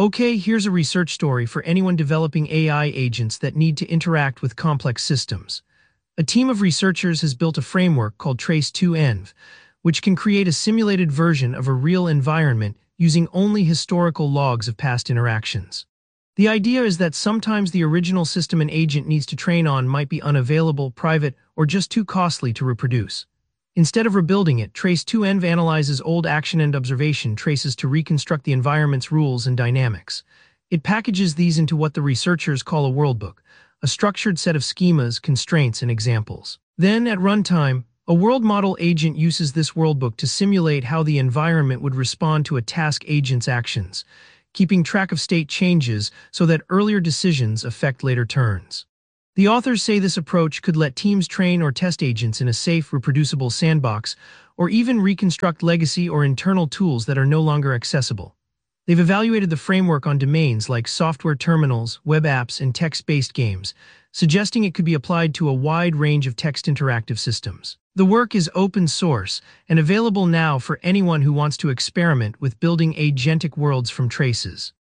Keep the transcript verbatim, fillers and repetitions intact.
Okay, here's a research story for anyone developing A I agents that need to interact with complex systems. A team of researchers has built a framework called Trace two Env, which can create a simulated version of a real environment using only historical logs of past interactions. The idea is that sometimes the original system an agent needs to train on might be unavailable, private, or just too costly to reproduce. Instead of rebuilding it, Trace two Env analyzes old action and observation traces to reconstruct the environment's rules and dynamics. It packages these into what the researchers call a worldbook, a structured set of schemas, constraints, and examples. Then, at runtime, a world model agent uses this worldbook to simulate how the environment would respond to a task agent's actions, keeping track of state changes so that earlier decisions affect later turns. The authors say this approach could let teams train or test agents in a safe, reproducible sandbox, or even reconstruct legacy or internal tools that are no longer accessible. They've evaluated the framework on domains like software terminals, web apps, and text-based games, suggesting it could be applied to a wide range of text interactive systems. The work is open source and available now for anyone who wants to experiment with building agentic worlds from traces.